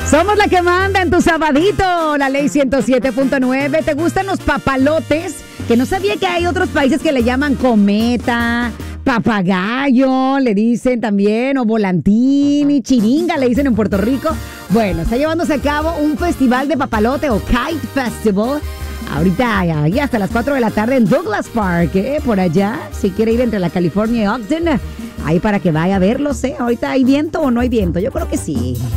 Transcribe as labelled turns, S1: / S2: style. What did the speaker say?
S1: Somos la que manda en tu sabadito, la ley 107.9. ¿Te gustan los papalotes? Que no sabía que hay otros países que le llaman cometa, papagayo, le dicen también, o volantín y chiringa, le dicen en Puerto Rico. Bueno, está llevándose a cabo un festival de papalote o Kite Festival. Ahorita ahí hasta las 4 de la tarde en Douglas Park, por allá, si quiere ir entre la California y Ogden, ahí para que vaya a verlos, Ahorita hay viento o no hay viento, yo creo que sí.